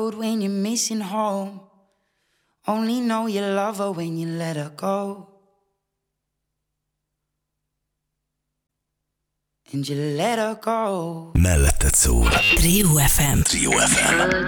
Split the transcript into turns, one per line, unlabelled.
road when you're missing home. Only know you love her when you let her go. And you let her go.
Melletted szól.
Trio FM.
Trio FM.